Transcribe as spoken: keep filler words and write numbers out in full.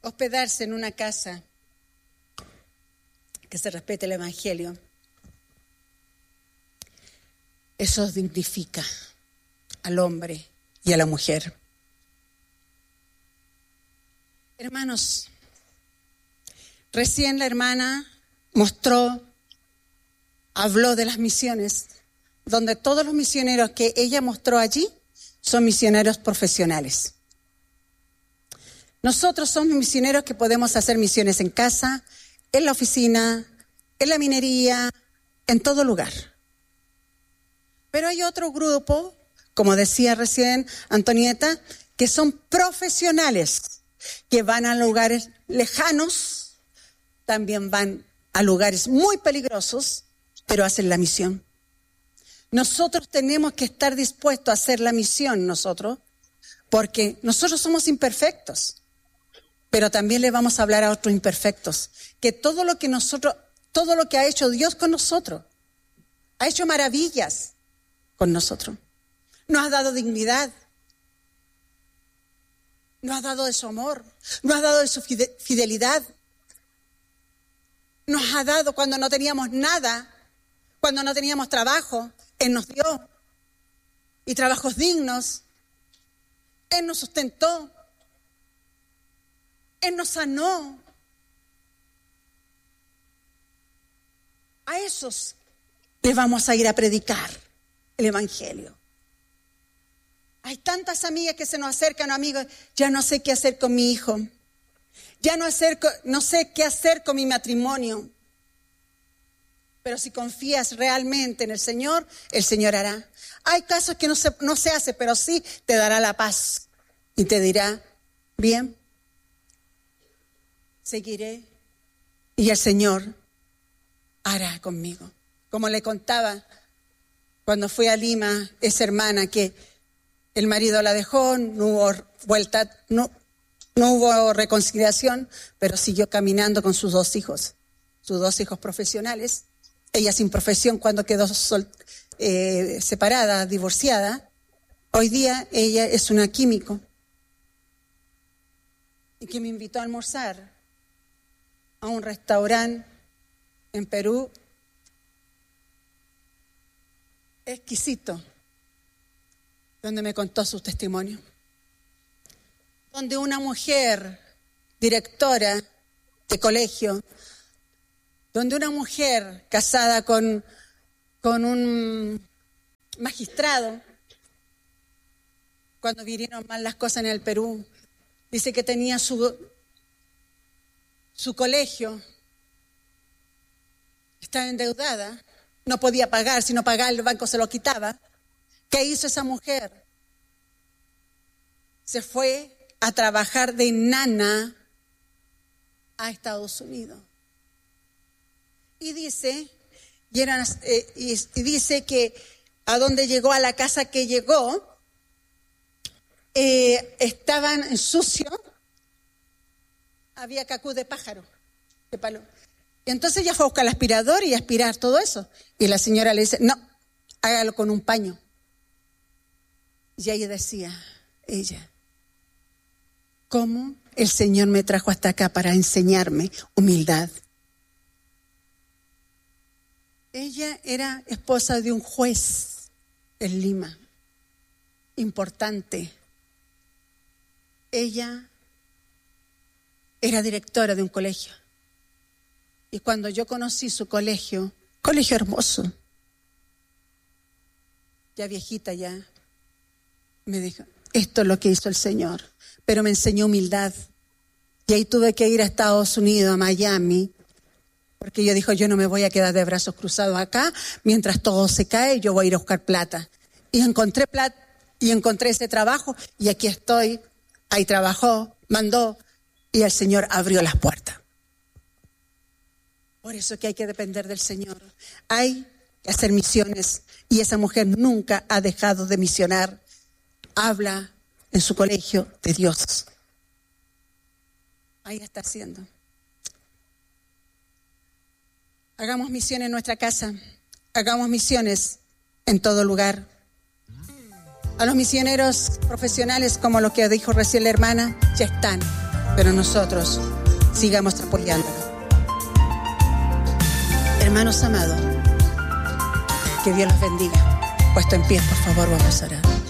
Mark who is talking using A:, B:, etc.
A: hospedarse en una casa que se respete el Evangelio, eso dignifica al hombre y a la mujer. Hermanos, recién la hermana mostró, habló de las misiones, donde todos los misioneros que ella mostró allí son misioneros profesionales. Nosotros somos misioneros que podemos hacer misiones en casa, en la oficina, en la minería, en todo lugar. Pero hay otro grupo, como decía recién Antonieta, que son profesionales, que van a lugares lejanos, también van a lugares muy peligrosos, pero hacen la misión. Nosotros tenemos que estar dispuestos a hacer la misión nosotros, porque nosotros somos imperfectos, pero también le vamos a hablar a otros imperfectos, que todo lo que nosotros, todo lo que ha hecho Dios con nosotros, ha hecho maravillas con nosotros, nos ha dado dignidad, nos ha dado de su amor, nos ha dado de su fidelidad, nos ha dado cuando no teníamos nada, cuando no teníamos trabajo, Él nos dio, y trabajos dignos, Él nos sustentó, Él nos sanó. A esos les vamos a ir a predicar el Evangelio. Hay tantas amigas que se nos acercan, amigos, ya no sé qué hacer con mi hijo, ya no, hacer, no sé qué hacer con mi matrimonio. Pero si confías realmente en el Señor, el Señor hará. Hay casos que no se, no se hace, pero sí te dará la paz y te dirá, bien, seguiré y el Señor hará conmigo. Como le contaba cuando fui a Lima, esa hermana que el marido la dejó, no hubo vuelta, no, no hubo reconciliación, pero siguió caminando con sus dos hijos, sus dos hijos profesionales. Ella sin profesión cuando quedó sol, eh, separada, divorciada. Hoy día ella es una químico. Y que me invitó a almorzar a un restaurante en Perú. Exquisito. Donde me contó su testimonio. Donde una mujer, directora de colegio, donde una mujer casada con, con un magistrado, cuando vinieron mal las cosas en el Perú, dice que tenía su, su colegio, estaba endeudada, no podía pagar, si no pagaba el banco se lo quitaba. ¿Qué hizo esa mujer? Se fue a trabajar de nana a Estados Unidos. Y dice, y, eran, eh, y, y dice que a donde llegó, a la casa que llegó, eh, estaban sucios, había cacú de pájaro, de palo. Y entonces ella fue a buscar el aspirador y aspirar todo eso. Y la señora le dice, no, hágalo con un paño. Y ahí decía ella, ¿cómo el Señor me trajo hasta acá para enseñarme humildad? Ella era esposa de un juez en Lima, importante. Ella era directora de un colegio. Y cuando yo conocí su colegio, colegio hermoso, ya viejita ya, me dijo, esto es lo que hizo el Señor. Pero me enseñó humildad. Y ahí tuve que ir a Estados Unidos, a Miami, porque yo dije, yo no me voy a quedar de brazos cruzados acá, mientras todo se cae, yo voy a ir a buscar plata. Y encontré plata, y encontré ese trabajo, y aquí estoy. Ahí trabajó, mandó, y el Señor abrió las puertas. Por eso que hay que depender del Señor. Hay que hacer misiones, y esa mujer nunca ha dejado de misionar. Habla en su colegio de Dios. Ahí está haciendo. Hagamos misiones en nuestra casa, hagamos misiones en todo lugar. A los misioneros profesionales, como lo que dijo recién la hermana, ya están. pero nosotros sigamos apoyándolo. Hermanos amados, que Dios los bendiga. Puesto en pie, por favor, vamos a orar.